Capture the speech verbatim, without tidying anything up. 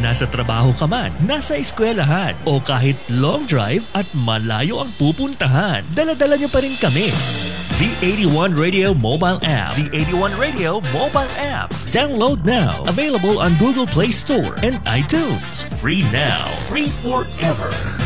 Nasa trabaho ka man, nasa eskwelahan, o kahit long drive at malayo ang pupuntahan, dala-dala niyo pa rin kami. The eighty-one Radio Mobile App. The eighty-one Radio Mobile App. Download now. Available on Google Play Store and iTunes. Free now. Free forever.